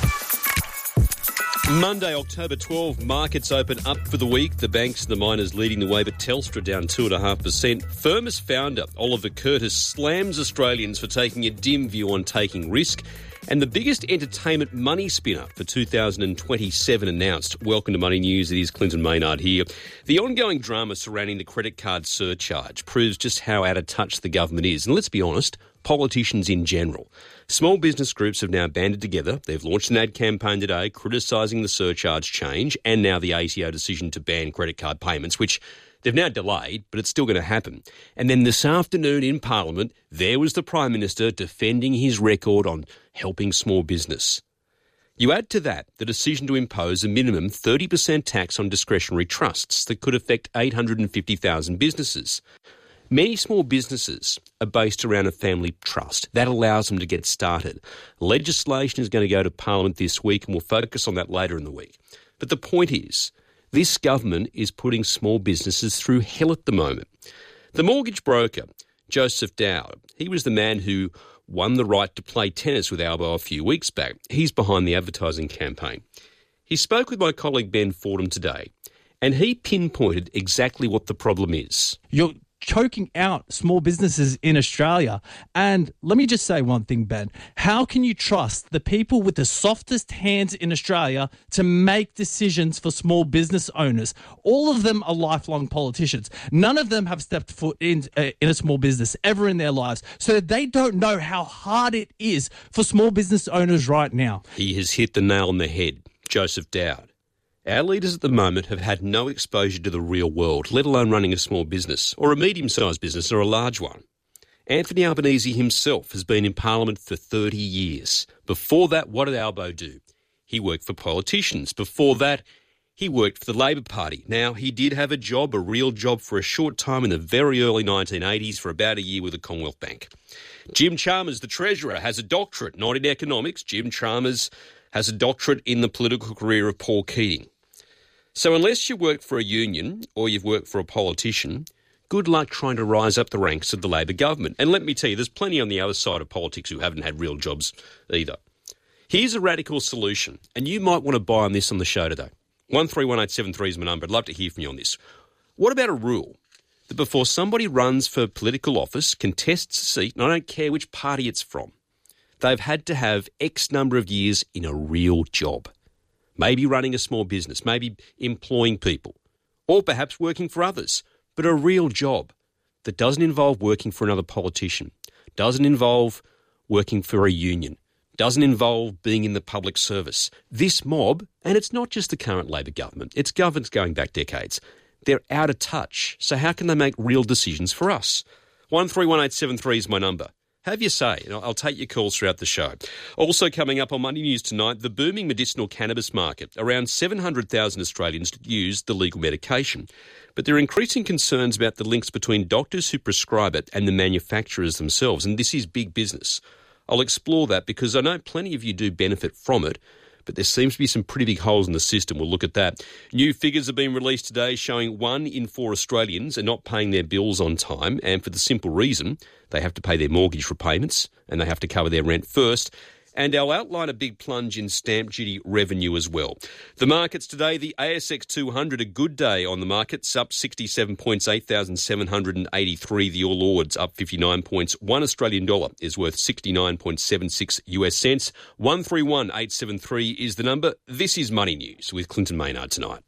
Monday, October twelfth, markets open up for the week. The banks and the miners leading the way, but Telstra down two point five percent. Firmus founder Oliver Curtis slams Australians for taking a dim view on taking risk. And the biggest entertainment money spinner for two thousand twenty-seven announced. Welcome to Money News. It is Clinton Maynard here. The ongoing drama surrounding the credit card surcharge proves just how out of touch the government is. And let's be honest, politicians in general. Small business groups have now banded together. They've launched an ad campaign today criticising the surcharge change and now the A T O decision to ban credit card payments, which they've now delayed, but it's still going to happen. And then this afternoon in Parliament, there was the Prime Minister defending his record on helping small business. You add to that the decision to impose a minimum thirty percent tax on discretionary trusts that could affect eight hundred fifty thousand businesses. Many small businesses are based around a family trust. That allows them to get started. Legislation is going to go to Parliament this week, and we'll focus on that later in the week. But the point is, this government is putting small businesses through hell at the moment. The mortgage broker, Joseph Dowd, he was the man who won the right to play tennis with Albo a few weeks back. He's behind the advertising campaign. He spoke with my colleague Ben Fordham today, and he pinpointed exactly what the problem is. You're choking out small businesses in Australia. And let me just say one thing, Ben. How can you trust the people with the softest hands in Australia to make decisions for small business owners? All of them are lifelong politicians. None of them have stepped foot in, uh, in a small business ever in their lives. So they don't know how hard it is for small business owners right now. He has hit the nail on the head, Joseph Dowd. Our leaders at the moment have had no exposure to the real world, let alone running a small business, or a medium-sized business, or a large one. Anthony Albanese himself has been in Parliament for thirty years. Before that, what did Albo do? He worked for politicians. Before that, he worked for the Labor Party. Now, he did have a job, a real job, for a short time in the very early nineteen eighties for about a year with the Commonwealth Bank. Jim Chalmers, the Treasurer, has a doctorate, not in economics. Jim Chalmers has a doctorate in the political career of Paul Keating. So unless you work for a union or you've worked for a politician, good luck trying to rise up the ranks of the Labor government. And let me tell you, there's plenty on the other side of politics who haven't had real jobs either. Here's a radical solution, and you might want to buy on this on the show today. one three one eight seven three is my number. I'd love to hear from you on this. What about a rule that before somebody runs for political office, contests a seat, and I don't care which party it's from, they've had to have X number of years in a real job? Maybe running a small business, maybe employing people. or perhaps working for others, but a real job that doesn't involve working for another politician, doesn't involve working for a union, doesn't involve being in the public service. This mob, and it's not just the current Labor government, it's governments going back decades, they're out of touch. So how can they make real decisions for us? one three one eight seven three is my number. Have your say, and I'll take your calls throughout the show. Also coming up on Money News tonight, the booming medicinal cannabis market. Around seven hundred thousand Australians use the legal medication. But there are increasing concerns about the links between doctors who prescribe it and the manufacturers themselves, and this is big business. I'll explore that because I know plenty of you do benefit from it, but there seems to be some pretty big holes in the system. We'll look at that. New figures have been released today showing one in four Australians are not paying their bills on time, and for the simple reason they have to pay their mortgage repayments and they have to cover their rent first. And I'll outline a big plunge in stamp duty revenue as well. The markets today, the A S X two hundred, a good day on the markets, up sixty-seven points, eight thousand seven hundred eighty-three. The All Ords up fifty-nine points. One Australian dollar is worth sixty-nine point seven six US cents. one three one eight seven three is the number. This is Money News with Clinton Maynard tonight.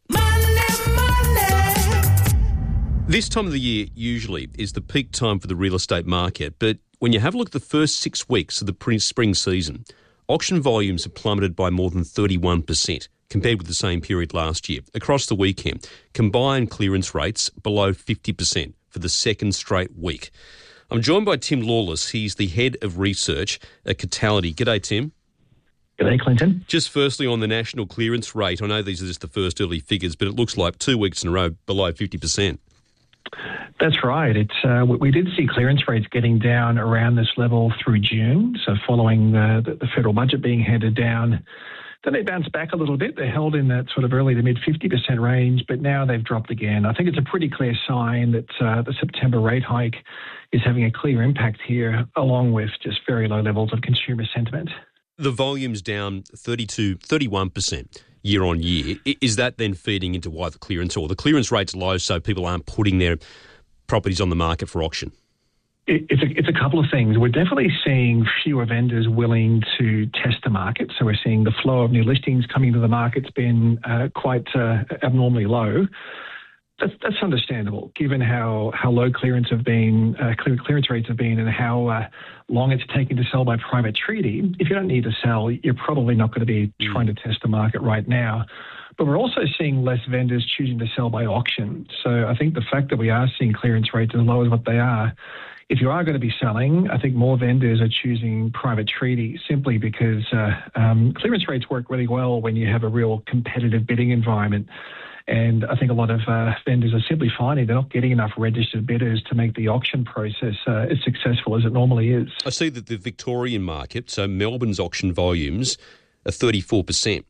This time of the year usually is the peak time for the real estate market, but when you have a look at the first six weeks of the spring season, auction volumes have plummeted by more than thirty-one percent compared with the same period last year. Across the weekend, combined clearance rates below fifty percent for the second straight week. I'm joined by Tim Lawless. He's the head of research at Catality. G'day, Tim. G'day, Clinton. Just firstly on the national clearance rate, I know these are just the first early figures, but it looks like two weeks in a row below fifty percent. That's right. It's uh, we did see clearance rates getting down around this level through June. So following the, the, the federal budget being handed down, then they bounced back a little bit. They held in that sort of early to mid fifty percent range, but now they've dropped again. I think it's a pretty clear sign that uh, the September rate hike is having a clear impact here, along with just very low levels of consumer sentiment. The volume's down thirty-two, thirty-one percent. Year on year. Is that then feeding into why the clearance or the clearance rate's low so people aren't putting their properties on the market for auction? It's a, it's a couple of things. We're definitely seeing fewer vendors willing to test the market. So we're seeing the flow of new listings coming to the market's been uh, quite uh, abnormally low. That's, that's understandable, given how, how low clearance have been, uh, clear, clearance rates have been, and how uh, long it's taken to sell by private treaty. If you don't need to sell, you're probably not going to be trying to test the market right now. But we're also seeing less vendors choosing to sell by auction. So I think the fact that we are seeing clearance rates as low as what they are, if you are going to be selling, I think more vendors are choosing private treaty simply because uh, um, clearance rates work really well when you have a real competitive bidding environment. And I think a lot of uh, vendors are simply finding they're not getting enough registered bidders to make the auction process uh, as successful as it normally is. I see that the Victorian market, so Melbourne's auction volumes, are thirty-four percent.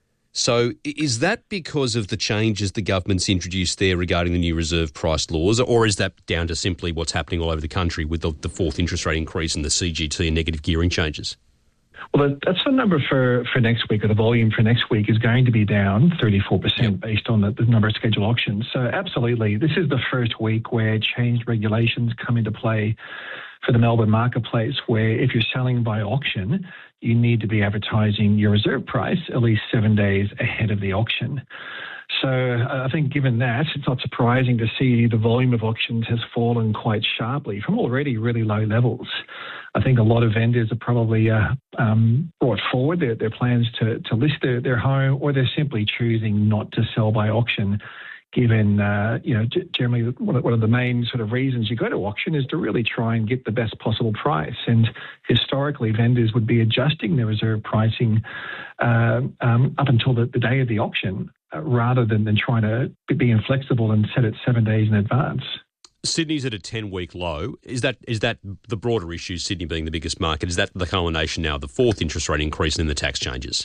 So is that because of the changes the government's introduced there regarding the new reserve price laws, or is that down to simply what's happening all over the country with the, the fourth interest rate increase and the C G T and negative gearing changes? Well, that's the number for, for next week, or the volume for next week is going to be down thirty-four percent based on the, the number of scheduled auctions. So absolutely, this is the first week where changed regulations come into play for the Melbourne marketplace, where if you're selling by auction, you need to be advertising your reserve price at least seven days ahead of the auction. So uh, I think given that, it's not surprising to see the volume of auctions has fallen quite sharply from already really low levels. I think a lot of vendors have probably uh, um, brought forward their, their plans to, to list their, their home, or they're simply choosing not to sell by auction, given, uh, you know, g- generally one of the main sort of reasons you go to auction is to really try and get the best possible price. And historically, vendors would be adjusting their reserve pricing uh, um, up until the, the day of the auction, uh, rather than, than trying to be inflexible and set it seven days in advance. Sydney's at a ten-week low. Is that is that the broader issue, Sydney being the biggest market? Is that the culmination now of the fourth interest rate increase and then the tax changes?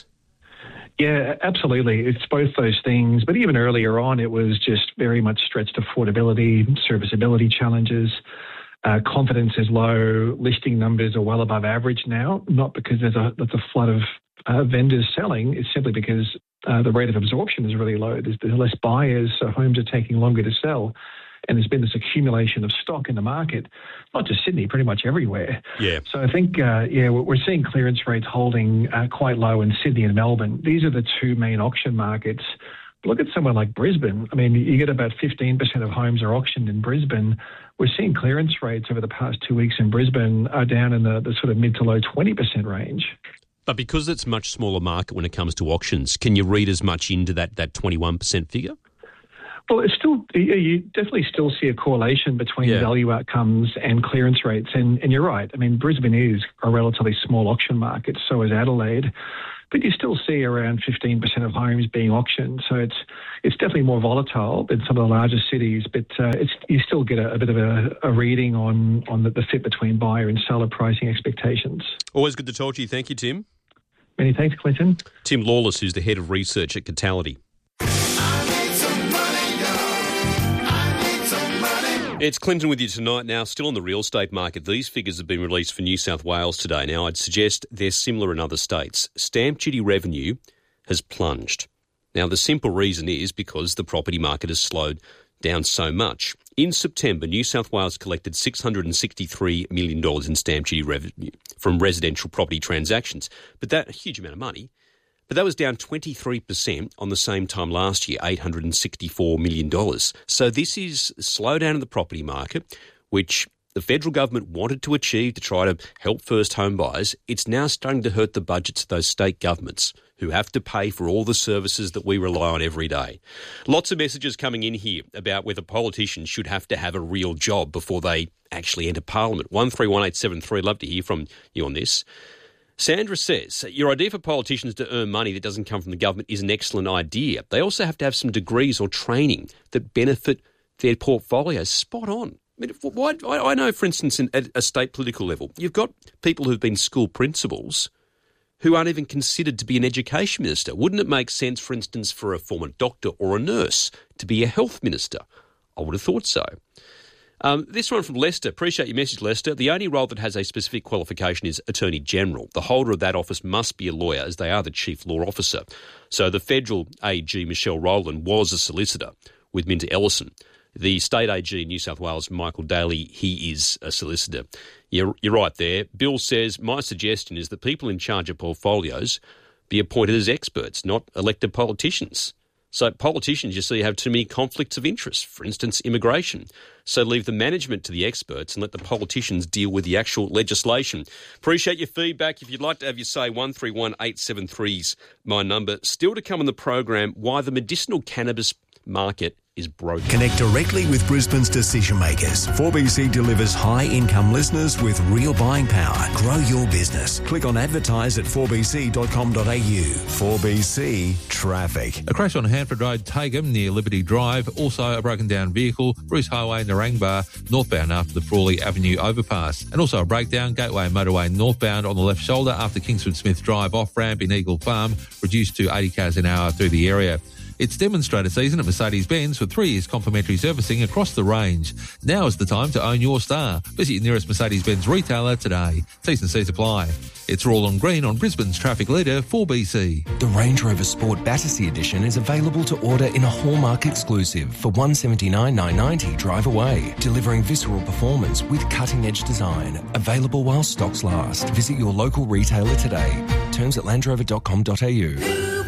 Yeah, absolutely. It's both those things. But even earlier on, it was just very much stretched affordability, serviceability challenges. Uh, confidence is low. Listing numbers are well above average now, not because there's a, there's a flood of uh, vendors selling. It's simply because uh, the rate of absorption is really low. There's, there's less buyers, so homes are taking longer to sell. And there's been this accumulation of stock in the market, not just Sydney, pretty much everywhere. Yeah. So I think, uh, yeah, we're seeing clearance rates holding uh, quite low in Sydney and Melbourne. These are the two main auction markets Look at somewhere like Brisbane. I mean, you get about fifteen percent of homes are auctioned in Brisbane. We're seeing clearance rates over the past two weeks in Brisbane are down in the, the sort of mid to low twenty percent range. But because it's a much smaller market when it comes to auctions, can you read as much into that, that twenty-one percent figure? Well, it's still, you definitely still see a correlation between Yeah. value outcomes and clearance rates. And, and you're right. I mean, Brisbane is a relatively small auction market, so is Adelaide. But you still see around fifteen percent of homes being auctioned. So it's it's definitely more volatile than some of the larger cities, but uh, it's you still get a, a bit of a, a reading on, on the, the fit between buyer and seller pricing expectations. Always good to talk to you. Thank you, Tim. Many thanks, Clinton. Tim Lawless, who's the head of research at Catality. It's Clinton with you tonight. Now, still on the real estate market, these figures have been released for New South Wales today. Now, I'd suggest they're similar in other states. Stamp duty revenue has plunged. Now, the simple reason is because the property market has slowed down so much. In September, New South Wales collected six hundred sixty-three million dollars in stamp duty revenue from residential property transactions. But that, a huge amount of money. But that was down twenty-three percent on the same time last year, eight hundred sixty-four million dollars. So this is a slowdown in the property market, which the federal government wanted to achieve to try to help first home buyers. It's now starting to hurt the budgets of those state governments who have to pay for all the services that we rely on every day. Lots of messages coming in here about whether politicians should have to have a real job before they actually enter Parliament. one three one eight seven three, love to hear from you on this. Sandra says, your idea for politicians to earn money that doesn't come from the government is an excellent idea. They also have to have some degrees or training that benefit their portfolios. Spot on. I mean, why, I know, for instance, in, at a state political level, you've got people who've been school principals who aren't even considered to be an education minister. Wouldn't it make sense, for instance, for a former doctor or a nurse to be a health minister? I would have thought so. Um, this one from Lester. Appreciate your message, Lester. The only role that has a specific qualification is Attorney General. The holder of that office must be a lawyer, as they are the Chief Law Officer. So the federal A G, Michelle Rowland, was a solicitor with Minter Ellison. The state A G in New South Wales, Michael Daly, he is a solicitor. You're, you're right there. Bill says, my suggestion is that people in charge of portfolios be appointed as experts, not elected politicians. So politicians, you see, have too many conflicts of interest, for instance, immigration. So leave the management to the experts and let the politicians deal with the actual legislation. Appreciate your feedback. If you'd like to have your say, one three one eight seven three's my number. Still to come on the program, why the medicinal cannabis market is broken. Connect directly with Brisbane's decision makers. four B C delivers high-income listeners with real buying power. Grow your business. Click on advertise at four b c dot com dot a u. four B C Traffic. A crash on Hanford Road, Tagum, near Liberty Drive. Also a broken down vehicle, Bruce Highway, Narangba, northbound after the Frawley Avenue overpass. And also a breakdown, Gateway Motorway northbound on the left shoulder after Kingsford Smith Drive off-ramp in Eagle Farm, reduced to eighty k's an hour through the area. It's demonstrator season at Mercedes-Benz for three years complimentary servicing across the range. Now is the time to own your star. Visit your nearest Mercedes-Benz retailer today. T's and C's apply. It's Rawl on Green on Brisbane's traffic leader, four B C. The Range Rover Sport Battersea Edition is available to order in a Hallmark exclusive for one hundred seventy-nine thousand nine hundred ninety dollars drive away, delivering visceral performance with cutting-edge design. Available while stocks last. Visit your local retailer today. Terms at land rover dot com dot a u.